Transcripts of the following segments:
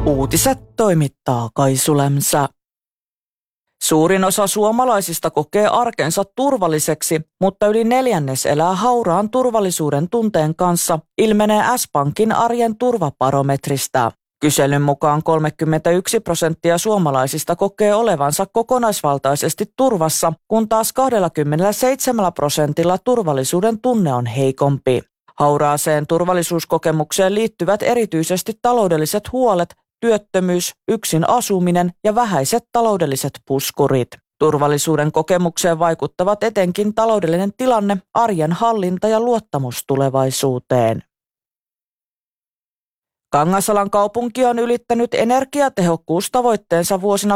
Uutiset toimittaa Kaisu Lämsä. Suurin osa suomalaisista kokee arkensa turvalliseksi, mutta yli neljännes elää hauraan turvallisuuden tunteen kanssa, ilmenee S-Pankin arjen turvabarometristä. Kyselyn mukaan 31% suomalaisista kokee olevansa kokonaisvaltaisesti turvassa, kun taas 27% turvallisuuden tunne on heikompi. Hauraaseen turvallisuuskokemukseen liittyvät erityisesti taloudelliset huolet, työttömyys, yksin asuminen ja vähäiset taloudelliset puskurit. Turvallisuuden kokemukseen vaikuttavat etenkin taloudellinen tilanne, arjen hallinta ja luottamus tulevaisuuteen. Kangasalan kaupunki on ylittänyt energiatehokkuustavoitteensa vuosina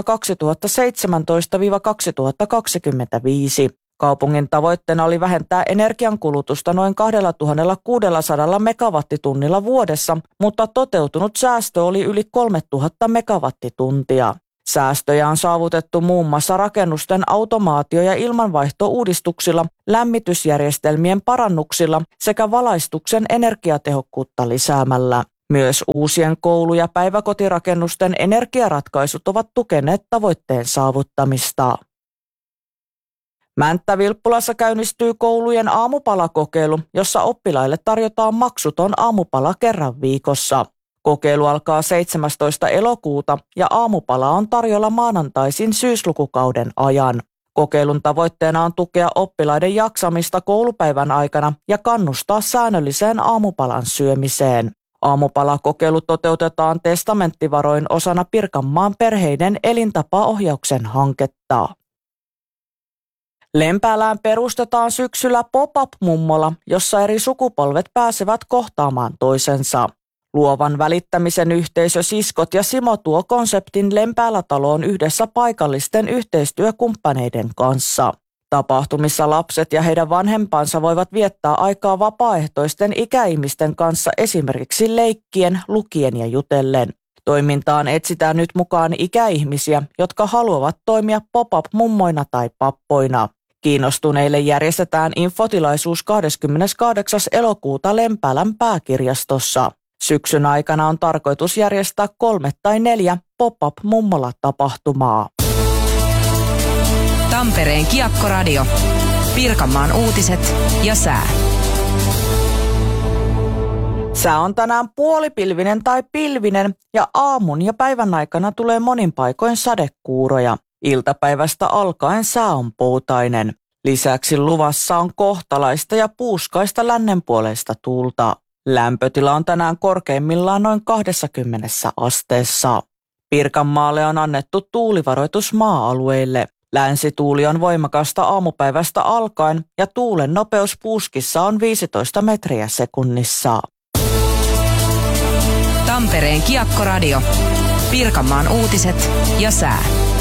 2017-2025. Kaupungin tavoitteena oli vähentää energiankulutusta noin 2600 megawattitunnilla vuodessa, mutta toteutunut säästö oli yli 3000 megawattituntia. Säästöjä on saavutettu muun muassa rakennusten automaatio- ja ilmanvaihtouudistuksilla, lämmitysjärjestelmien parannuksilla sekä valaistuksen energiatehokkuutta lisäämällä. Myös uusien koulu- ja päiväkotirakennusten energiaratkaisut ovat tukeneet tavoitteen saavuttamista. Mänttä-Vilppulassa käynnistyy koulujen aamupalakokeilu, jossa oppilaille tarjotaan maksuton aamupala kerran viikossa. Kokeilu alkaa 17. elokuuta ja aamupala on tarjolla maanantaisin syyslukukauden ajan. Kokeilun tavoitteena on tukea oppilaiden jaksamista koulupäivän aikana ja kannustaa säännölliseen aamupalan syömiseen. Aamupalakokeilu toteutetaan testamenttivaroin osana Pirkanmaan perheiden elintapaohjauksen hanketta. Lempäälään perustetaan syksyllä pop-up-mummola, jossa eri sukupolvet pääsevät kohtaamaan toisensa. Luovan välittämisen yhteisö Siskot ja Simo tuo konseptin Lempäälä-taloon yhdessä paikallisten yhteistyökumppaneiden kanssa. Tapahtumissa lapset ja heidän vanhempansa voivat viettää aikaa vapaaehtoisten ikäihmisten kanssa esimerkiksi leikkien, lukien ja jutellen. Toimintaan etsitään nyt mukaan ikäihmisiä, jotka haluavat toimia pop-up-mummoina tai pappoina. Kiinnostuneille järjestetään infotilaisuus 28. elokuuta Lempäälän pääkirjastossa. Syksyn aikana on tarkoitus järjestää 3 tai 4 pop-up-mummola-tapahtumaa. Tampereen Kiekkoradio, Pirkanmaan uutiset ja sää. Sää on tänään puolipilvinen tai pilvinen ja aamun ja päivän aikana tulee monin paikoin sadekuuroja. Iltapäivästä alkaen sää on poutainen. Lisäksi luvassa on kohtalaista ja puuskaista lännenpuoleista tuulta. Lämpötila on tänään korkeimmillaan noin 20 asteessa. Pirkanmaalle on annettu tuulivaroitus maa-alueille. Länsituuli on voimakasta aamupäivästä alkaen ja tuulen nopeus puuskissa on 15 metriä sekunnissa. Tampereen Kiekkoradio, Pirkanmaan uutiset ja sää.